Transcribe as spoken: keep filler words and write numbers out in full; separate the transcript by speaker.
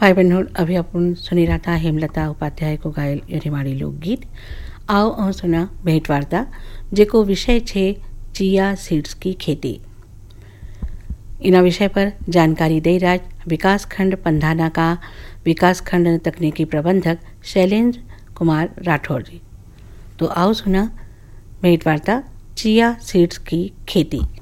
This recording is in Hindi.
Speaker 1: भाई बहनों, अभी अपन सुनी रहा था हेमलता उपाध्याय को गायल ये रिमाड़ी लोकगीत। आओ और सुना भेंट वार्ता जेको विषय छे चिया सीड्स की खेती। इना विषय पर जानकारी दे राज विकास खंड पंधाना का विकास खंड तकनीकी प्रबंधक शैलेंद्र कुमार राठौर जी। तो आओ सुना भेंट वार्ता चिया सीड्स की खेती।